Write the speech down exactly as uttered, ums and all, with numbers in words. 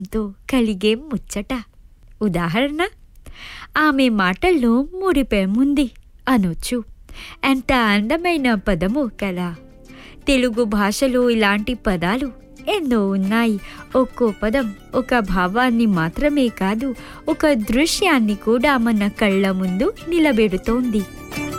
తో కలిగే ముచ్చట. ఉదాహరణ, ఆమె మాటల్లో మురిపెముంది అనొచ్చు. ఎంత అందమైన పదము కదా. తెలుగు భాషలో ఇలాంటి పదాలు ఎన్నో ఉన్నాయి. ఒక్కో పదం ఒక భావాన్ని మాత్రమే కాదు, ఒక దృశ్యాన్ని కూడా మన కళ్ళ ముందు నిలబెడుతోంది.